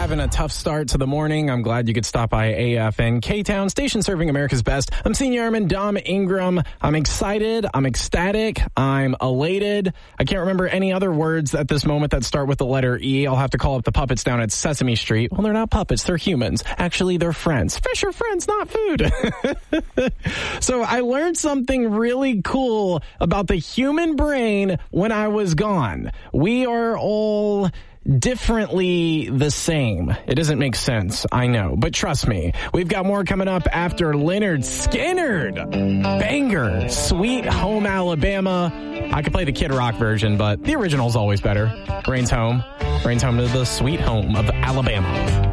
having a tough start to the morning, I'm glad you could stop by AFN K-Town, station serving America's best. I'm Senior Airman Dom Ingram. I'm excited. I'm ecstatic. I'm elated. I can't remember any other words at this moment that start with the letter E. I'll have to call up the puppets down at Sesame Street. Well, they're not puppets. They're humans. Actually, they're friends. Fish are friends, not food. So I learned something really cool about the human brain when I was gone. We are all differently the same. It doesn't make sense, I know, but trust me, we've got more coming up after Lynyrd Skynyrd. Banger, Sweet Home Alabama. I could play the Kid Rock version, but the original's always better. Rain's home to the sweet home of Alabama.